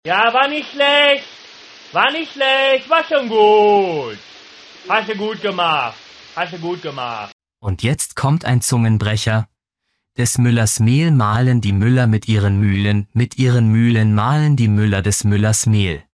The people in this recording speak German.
Ja, war nicht schlecht. War nicht schlecht, war schon gut. Hast du gut gemacht. Hast du gut gemacht. Und jetzt kommt ein Zungenbrecher. Des Müllers Mehl mahlen die Müller mit ihren Mühlen mahlen die Müller des Müllers Mehl.